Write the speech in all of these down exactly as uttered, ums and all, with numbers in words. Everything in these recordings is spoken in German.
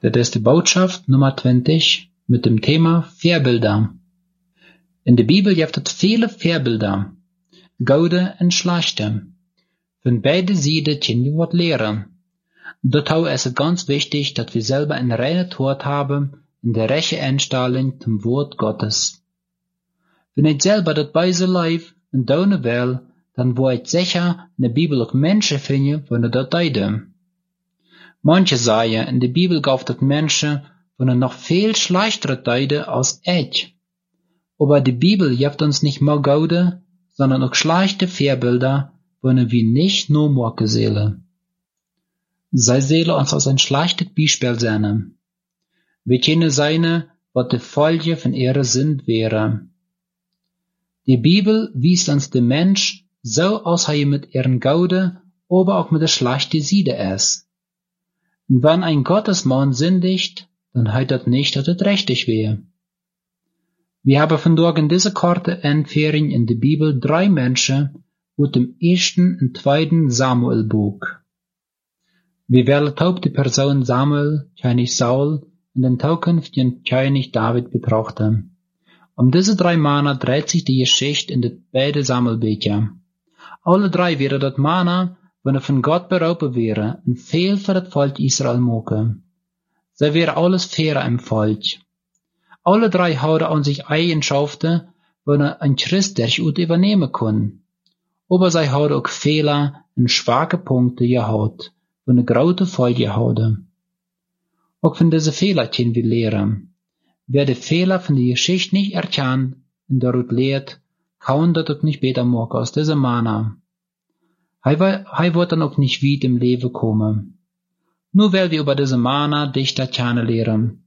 Das ist die Botschaft Nummer zwanzig mit dem Thema Vorbilder. In der Bibel gibt es viele Vorbilder, gute und schlechte. Von beiden Seiten können wir was lernen. Dazu ist es ganz wichtig, dass wir selber ein reines Wort haben in der rechten Einstellung zum Wort Gottes. Wenn ich selber das Beise live und tun will, dann wo ich sicher in der Bibel auch Menschen finden, die das deuten. Manche sagen, in der Bibel gibt es Menschen, die noch viel schlechtere deuten als ich. Aber die Bibel gibt uns nicht nur gute, sondern auch schlechte Vorbilder, die wir nicht nur machen sollen. Sie sollen uns als ein schlechtes Beispiel sein. Wir können sein, was die Folge von ihrer Sünde wäre. Die Bibel wies uns den Mensch so, als er mit ihren guten, aber auch mit der schlechten Seite ist. Und wenn ein Gottesmann sündigt, dann heißt das nicht, dass es richtig wäre. Wir haben vandaag in dieser kurzen Einführung in der Bibel drei Menschen aus dem ersten und zweiten Samuel-Buch. Wir werden auf die Person Samuel, König Saul, und den zukünftigen König David betrachten. Um diese drei Männer dreht sich die Geschichte in den beiden Samuelbücher. Alle drei wären das Männer, wenn er von Gott beraubt wäre, und viel für das Volk Israel machen. Sie wäre alles fair im Volk. Alle drei hadden an sich Eigenschaften, wenn er ein Christ durchaus übernehmen kann. Aber sie hadden auch Fehler und schwache Punkte gehabt, wenn er große Folge hadden. Auch von diesen Fehler können wir lernen. Wer die Fehler von der Geschichte nicht erkennt und daraus lehrt, kann das auch nicht besser machen als diese Männer. Er wird dann auch nicht weit im Leben kommen. Nur weil wir über diese Männer dichter kennenlernen.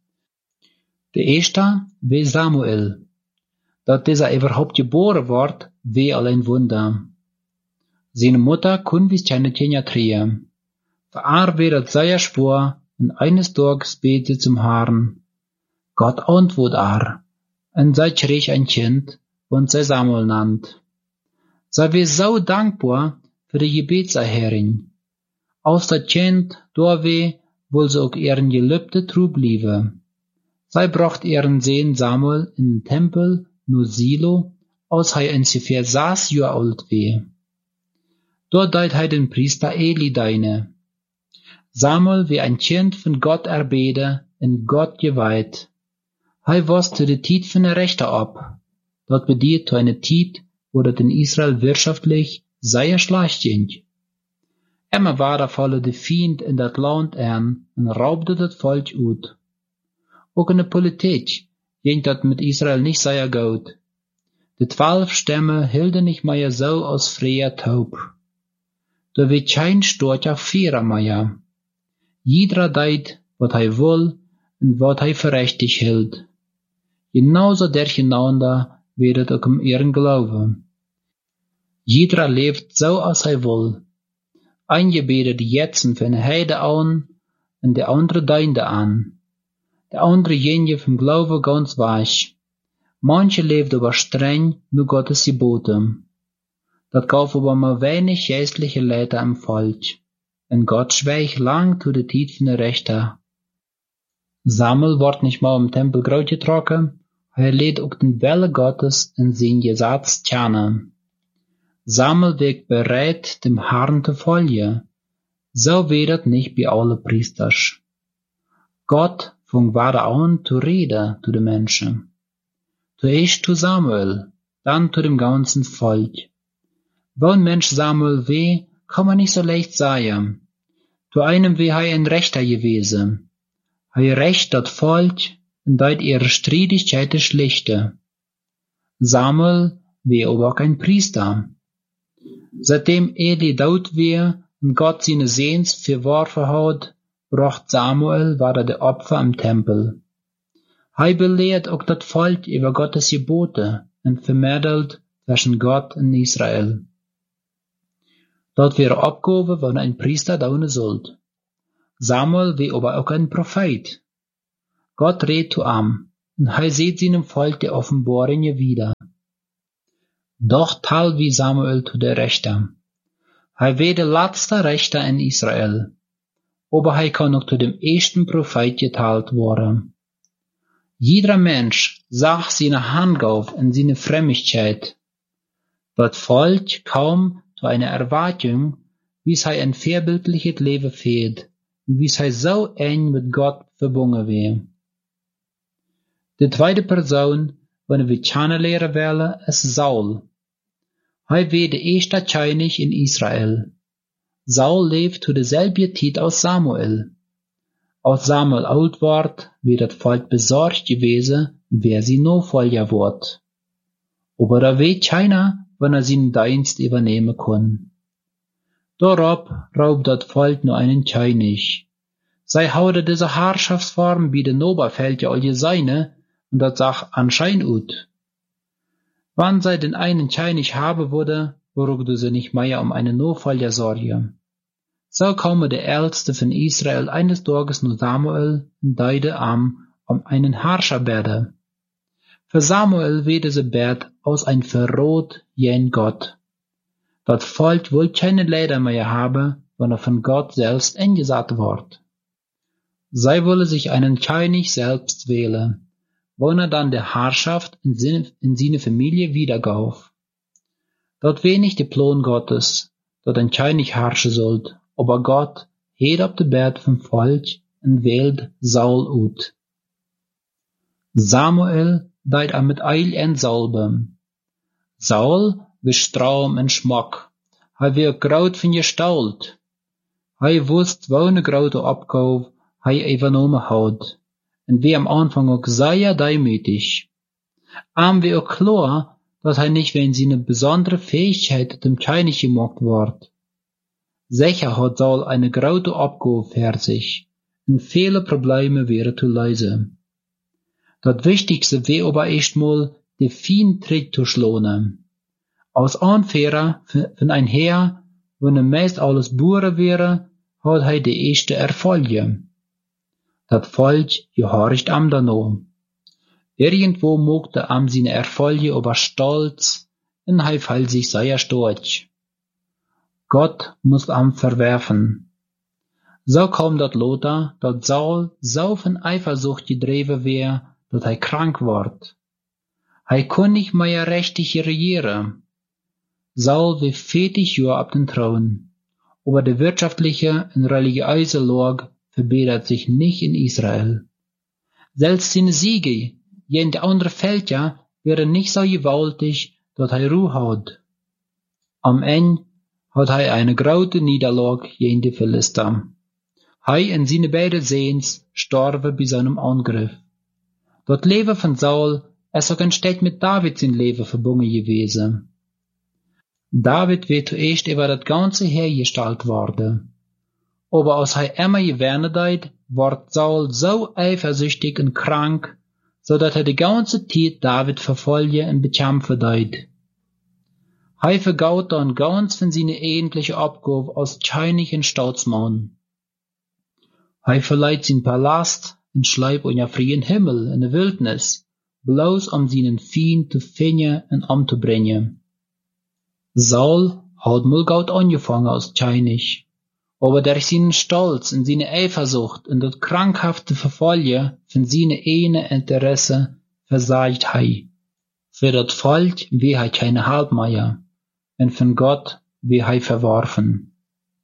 Der erste war Samuel. Dass dieser überhaupt geboren wird, war allein Wunder. Seine Mutter konnte wir keine Kinder kriegen. Für er war das sehr schwer, und eines Tages betete zum Herrn. Gott antwortet er, und sie krieg ein Kind, und sie Samuel nannt. Sie war so dankbar für die Gebetserhörung. Als das Kind da war, wollte sie auch ihren Gelübde treu bleiben. Sie brachte ihren Sohn Samuel in den Tempel nur Silo, als er ungefähr sechs Jahre alt war. Dort deit er den Priester Eli deine. Samuel war ein Kind von Gott erbeten und Gott geweiht. Er wusste die Zeit von der Rechte ab. Dort bedient eine Zeit, wo das in Israel wirtschaftlich sehr schlecht ging. Immer war der volle der Feind in das Land an und raubte das Volk aus. Auch in der Politik ging das mit Israel nicht sehr gut. Die zwölf Stämme hielten nicht mehr so als früher taub. Da wird kein starker Führer mehr. Jeder deit, was er will und was er für richtig hielt. Genauso durcheinander wird es auch um ihren Glauben. Jeder lebt so, als er will. Einige betet jetzt von Heide an und der andere deinde an. Der andere gehen vom Glauben ganz weich. Manche lebt aber streng nur Gottes Gebote. Das gab aber mal wenig geistliche Leiter im Volk. Und Gott schweigt lang zu der Zeit von der Rechter. Samuel wird nicht mal im Tempel groß getrocken, er lädt auch den Wille Gottes in sein Gesetz kennen. Samuel wird bereit, dem Herrn zu folgen. So wird es nicht bei allen Priesters. Gott fing weiter an zu reden zu den Menschen. Zuerst zu Samuel, dann zu dem ganzen Volk. Wo ein Mensch Samuel war, kann man nicht so leicht sagen. Zu einem war er ein Rechter gewesen. Er recht das Volk und deit ihre Streitigkeiten schlichte. Samuel war aber auch ein Priester. Seitdem Eli tot war und Gott seine Sehns verworfen hat, bracht Samuel weiter die Opfer im Tempel. Er belehrt auch das Volk über Gottes Gebote und vermittelt zwischen Gott und Israel. Dort wäre Abgabe, wenn ein Priester tun sollte. Samuel war aber auch ein Prophet. Gott redet zu ihm, und er sieht seinem Volk die Offenbarungen wieder. Doch tal wie Samuel zu der Rechter. Er war der letzte Richter in Israel. aber hij kan ook tot dem ersten Prophet geteilt worden. Jeder Mensch zag seine Handgauf in seine Frömmigkeit. Dat Volk kaum zu einer Erwartung, wie hij ein vorbildliches Leben führt, wie hij so eng mit Gott verbunden wäre. De tweede Person, wanneer we kennenlernen willen, is Saul. Hij werd de eerste König in Israel. Saul leeft zu derselben Zeit als Samuel. Als Samuel alt wordt, wird das Volk besorgt gewesen, wer sie Nachfolger wird. Aber da weet keiner, wann er seinen Dienst übernehmen kann. Darauf raubt das Volk nur einen König. Zij houden diese Herrschaftsform wie de Oberfeldje al je seine, und das sah anscheinend ut. Wann zij den einen König haben würde, brauchte sie nicht mehr um einen Nachfolger sorgen. So komme der Älteste von Israel eines Tages nur Samuel und deide am um einen Herrscher bete. Für Samuel wird sie bet aus ein Verrot jen Gott. Das Volk will keine Leder mehr haben, wenn er von Gott selbst eingesetzt wird. Zij wollen sich einen König selbst wählen, wenn er dann der Herrschaft in seine, in seine Familie wiedergauf. Dort wär nicht der Plan Gottes, dat ein König herrschen sollt, aber Gott heet op de Bett vom Volk und wählt Saul ut. Samuel deit er mit Eil en salben. Saul wist Straum en Schmack. Hij weer groot van Gestalt. Hij wust welke grote Opgave hij übernommen had. En wie am Anfang ook sehr demütig. Am wie ook klar, dass hij nicht wegen seiner besondere Fähigkeit dem König gemacht wird. Sicher hat Saul eine große Aufgabe für sich, und viele Probleme wären zu lösen. Das Wichtigste wäre aber erstmal, die feinen Trick zu schlagen. Als Anführer von ein Heer, wenn er meist alles Bauern wäre, hat er die erste Erfolge. Das Volk gehorcht am danach. Irgendwo mochte am seine Erfolge aber stolz, und er fällt sich sehr stolz. Gott muss am verwerfen. So kam dat Lothar, dat Saul so von Eifersucht gedreven wär, dat hij krank ward. Hij kon nicht mehr richtig regieren. Saul war vierzig Jahre auf den Thron, aber die wirtschaftliche und religiöse Lage verbessert sich nicht in Israel. Selbst seine Siege gegen die anderen Völker wären nicht so gewaltig, dat hij Ruhe hat. Am Ende hat hij eine große Niederlage gegen die Philister. Hij en seine beiden Sehens starben bei seinem Angriff. Das Leben von Saul ist auch entsteht mit David sein Leben verbunden gewesen. David wird zuerst über das ganze Heer gestellt worden. Aber als er immer gewähnt hat, wird Saul so eifersüchtig und krank, so dass er die ganze Zeit David verfolgen und bekämpfen hat. Er vergaut dann ganz von seiner eigentlichen Aufgabe als König und Staatsmann. Er verleiht sein Palast und schleift in den freien Himmel in der Wildnis, bloß um seinen Feind zu finden und umzubringen. Saul hat mal gut angefangen als König, aber durch seinen Stolz und seine Eifersucht und das krankhafte Verfolgen von seinen eigenen Interessen versagt er. Für das Volk wie er keine Halt mehr, und von Gott wie er verworfen.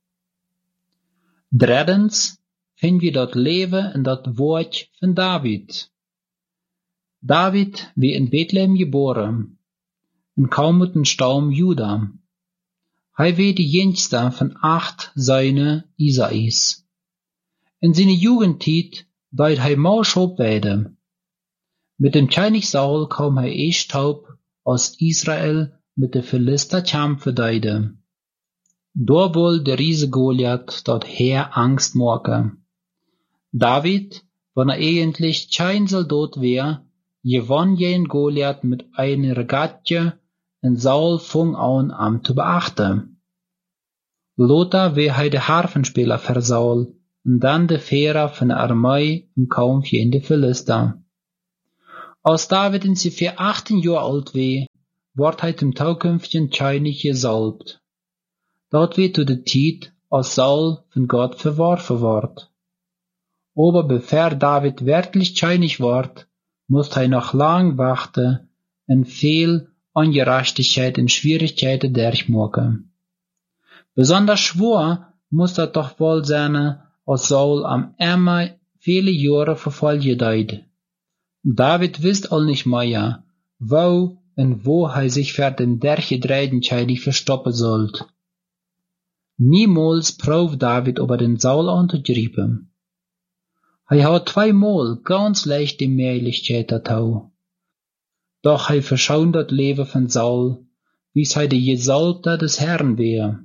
Drittens finden wir das Leben und das Wort von David. David wie in Bethlehem geboren und kam mit dem Stamm Juda. Er war die jüngste von acht Söhnen Isais. In seiner Jugendzeit deit er Maulschub werden. Mit dem König Saul kam er erst taub aus Israel mit der Philister kämpfen deide. Da wohl der Riese Goliath dort Heer Angst machen. David, wenn er eigentlich kein Soldat wär, gewann gegen Goliath mit einer Regatte und Saul fing an, am zu beachten. Lothar war hij der Harfenspieler für Saul und dann der Führer von der Armee im Kampf gegen die Philister. Als David in ungefähr achtzehn Jahre alt war, ward hij zum zukünftigen König gesalbt. Dort wird zu der Zeit, als Saul von Gott verworfen ward. Aber bevor David wirklich König ward, musste er noch lang warten und viel Ungerechtigkeit und Schwierigkeiten durchmachen. Besonders schwer muss das doch wohl sein, als Saul am Ende viele Jahre verfolgt hat. David wusste all nicht mehr, wo und wo er sich für den dergedrehten König verstoppen sollte. Niemals probt David über den Saul anzugreifen. Er hat zweimal ganz leicht die Möglichkeit dazu. Doch er verschont das Leben von Saul, wie sei der Gesalbte des Herrn wäre.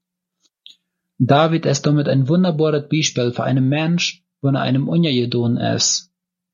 David ist damit ein wunderbares Beispiel für einen Mensch, wenn er einem ungetan ist.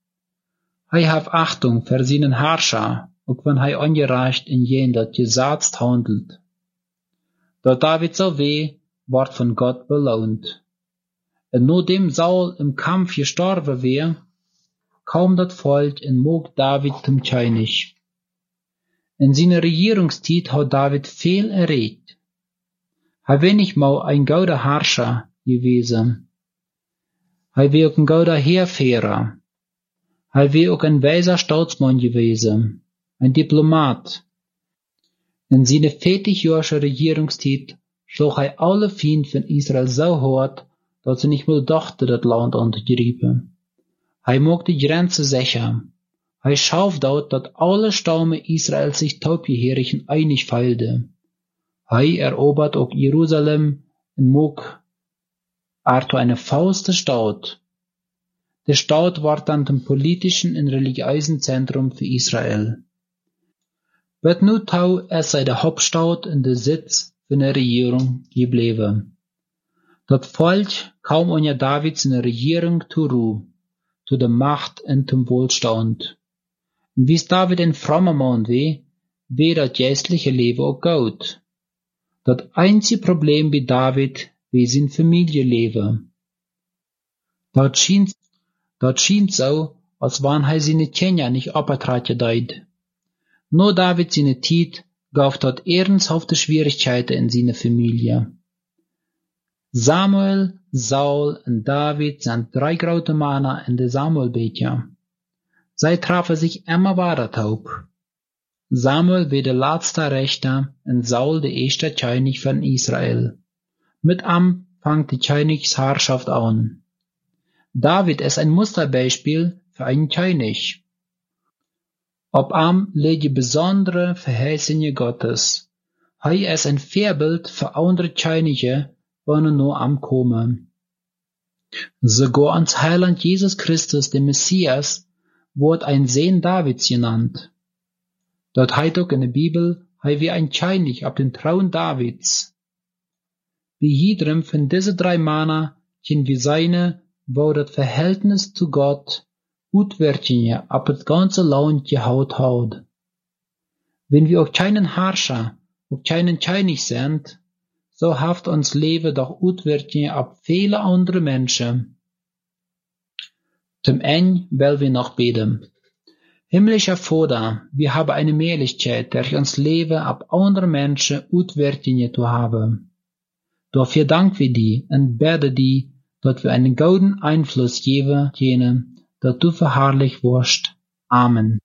Er hat Achtung für seinen Herrscher, auch wenn er ungerecht in jenem Gesetz handelt. Da David so weh, ward von Gott belohnt. Und nachdem Saul im Kampf gestorben wäre, kam das Volk und mag David zum König. In seiner Regierungszeit hat David viel erregt. Er war nicht mal ein guter Herrscher gewesen. Er war auch ein guter Heerführer. Er war auch ein weiser Staatsmann gewesen, ein Diplomat. In seiner vierzig-jährigen Regierungszeit schlug er alle Feinde von Israel so hart, dass sie nicht mehr dachten, das Land anzugreifen. Er machte die Grenze sicher. Er schuf dort, dass alle Stämme Israels sich taubgehörig und einig feilten. Er erobert auch Jerusalem und mag er eine Faust der Stadt. Der Stadt war dann zum politischen und religiösen Zentrum für Israel. But nu tau es sei der Hauptstadt und der Sitz für eine Regierung geblieben. Das Volk kam unter Davids Regierung zur Ruhe, zu der Macht und zum Wohlstand. Und wie David ein frommer Mann war, war das geistliche Leben auch gut. Das einzige Problem bei David war sein Familienleben. Dort schien, dort schien so, als wenn er seine Kinder nicht abgetragen hat. Nur David seine Zeit gab dort ernsthafte Schwierigkeiten in seiner Familie. Samuel, Saul und David sind drei große Männer in der Samuelbücher. Sie trafen sich immer weiter taub. Samuel war der letzte Richter und Saul der erste König von Israel. Mit ihm fängt die Königsherrschaft an. David ist ein Musterbeispiel für einen König. Ob ihm liegt die besondere Verheißung Gottes. Er ist ein Vorbild für andere Könige, wenn er nur am kommen. Sogar ans Heiland Jesus Christus, der Messias, wird ein Sohn Davids genannt. Dort heißt auch in der Bibel, er wie ein König auf den Thron Davids. Wie jedem von diesen drei Männern können wir seine, wo das Verhältnis zu Gott Utwirkungen auf das ganze Land gehaut hat. Wenn wir auch keinen Herrscher, auch keinen König sind, so haft uns Leben doch Utwirkungen auf viele andere Menschen. Zum Ende will wir noch beten. Himmlischer Vater, wir haben eine Möglichkeit, durch uns Leben auf andere Menschen Utwirkungen zu haben. Dafür danken wir dir und beten dir, dass wir einen guten Einfluss geben können, dass du verherrlicht wirst. Amen.